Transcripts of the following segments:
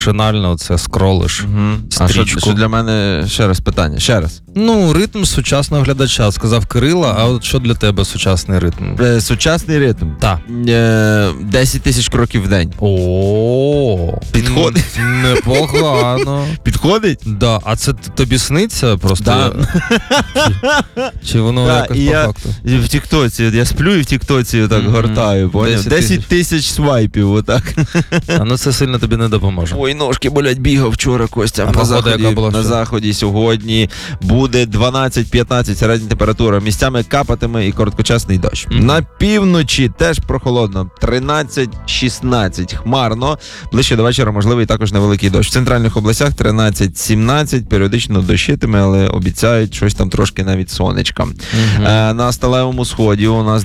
машинально це скролиш стрічку. А що для мене, ще раз питання, Ну, ритм сучасного глядача, сказав Кирило, а от що для тебе сучасний ритм? Сучасний ритм? Так. 10 тисяч кроків в день. О, підходить? Непогано. Підходить? Да, а це тобі сниться просто? Да. Чи воно якось по факту? В тіктоці, я сплю і в тіктоці так гортаю, поняв? 10 тисяч свайпів, отак. А ну це сильно тобі не допоможе. Ой, ножки болять, бігав вчора, Костя. А погода яка була? На заході сьогодні буде 12-15 середня температура. Місцями капатиме і короткочасний дощ. На півночі теж прохолодно. 13-16 хмарно. Ближче до вечора можливий також невеликий дощ. В центральних областях 13-17, періодично дощитиме, але обіцяють щось там трошки навіть сонечка. На сталевому сході у нас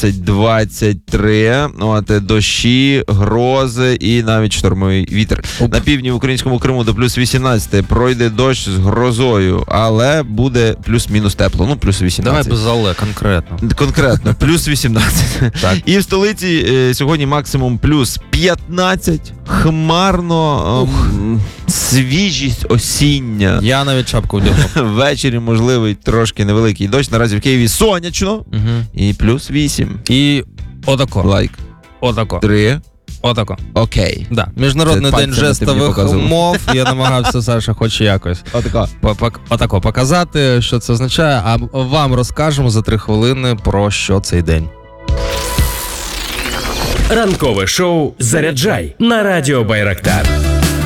19-23, дощі, грози і навіть штормовий вітер. На півдні в українському Криму до плюс 18 пройде дощ з грозою, але буде плюс-мінус тепло, ну плюс 18. Давай без але, конкретно. Конкретно, плюс 18. Так. І в столиці сьогодні максимум плюс 15, хмарно, свіжість осіння. Я навіть шапку вдягнув. Ввечері можливий трошки невеликий дощ. Наразі в Києві сонячно і плюс 8. І отако. Лайк. Отако. 3. Отако. Окей. Да. Міжнародний Це день жестових мов. Я намагався, Саша, хоч якось. Отако показати, що це означає, а вам розкажемо за 3 хвилини про що цей день. Ранкове шоу «Заряджай» на радіо Байрактар.